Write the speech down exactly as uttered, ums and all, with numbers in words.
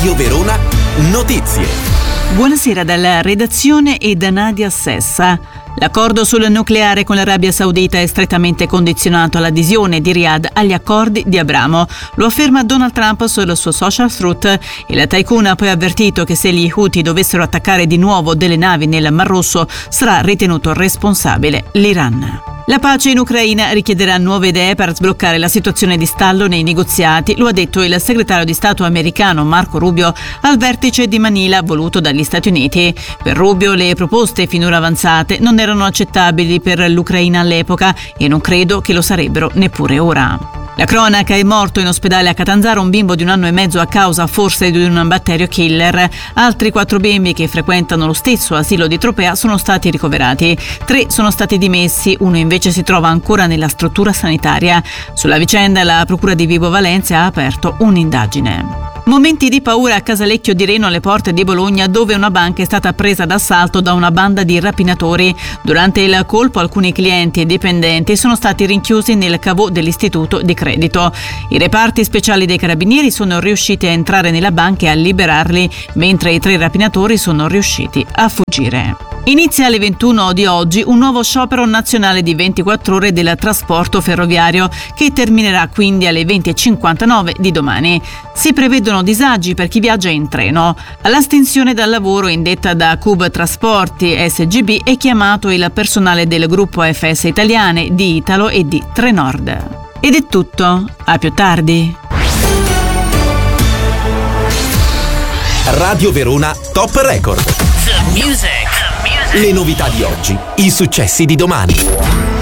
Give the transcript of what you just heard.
Radio Verona Notizie. Buonasera dalla redazione e da Nadia Sessa. L'accordo sul nucleare con l'Arabia Saudita è strettamente condizionato all'adesione di Riyadh agli accordi di Abramo. Lo afferma Donald Trump sul suo social Truth e la tycoon ha poi avvertito che se gli Houthi dovessero attaccare di nuovo delle navi nel Mar Rosso sarà ritenuto responsabile l'Iran. La pace in Ucraina richiederà nuove idee per sbloccare la situazione di stallo nei negoziati, lo ha detto il segretario di Stato americano Marco Rubio al vertice di Manila voluto dagli Stati Uniti. Per Rubio le proposte finora avanzate non erano accettabili per l'Ucraina all'epoca e non credo che lo sarebbero neppure ora. La cronaca: è morto in ospedale a Catanzaro un bimbo di un anno e mezzo a causa forse di un batterio killer. Altri quattro bimbi che frequentano lo stesso asilo di Tropea sono stati ricoverati. Tre sono stati dimessi, uno invece si trova ancora nella struttura sanitaria. Sulla vicenda la procura di Vibo Valentia ha aperto un'indagine. Momenti di paura a Casalecchio di Reno alle porte di Bologna, dove una banca è stata presa d'assalto da una banda di rapinatori. Durante il colpo alcuni clienti e dipendenti sono stati rinchiusi nel caveau dell'istituto di credito. I reparti speciali dei carabinieri sono riusciti a entrare nella banca e a liberarli, mentre i tre rapinatori sono riusciti a fuggire. Inizia alle ventuno di oggi un nuovo sciopero nazionale di ventiquattro ore del trasporto ferroviario che terminerà quindi alle venti e cinquantanove di domani. Si prevedono disagi per chi viaggia in treno. All'astensione dal lavoro indetta da Cub Trasporti S G B è chiamato il personale del gruppo A F S Italiane, di Italo e di Trenord. Ed è tutto, a più tardi. Radio Verona Top Record. The music. The music. Le novità di oggi, i successi di domani.